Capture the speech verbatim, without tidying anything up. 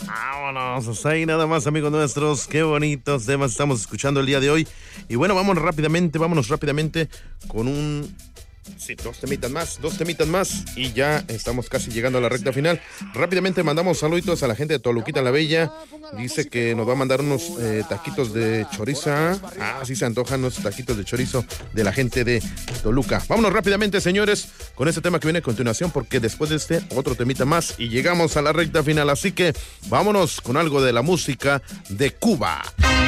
Vámonos, ahí nada más, amigos nuestros. Qué bonitos temas estamos escuchando el día de hoy. Y bueno, vamos rápidamente, vámonos rápidamente con un... Sí, dos temitas más, dos temitas más y ya estamos casi llegando a la recta final. Rápidamente mandamos saluditos a la gente de Toluquita la Bella. Dice que nos va a mandar unos eh, taquitos de chorizo. Ah, sí se antojan unos taquitos de chorizo de la gente de Toluca. Vámonos rápidamente, señores, con este tema que viene a continuación, porque después de este, otro temita más y llegamos a la recta final. Así que vámonos con algo de la música de Cuba.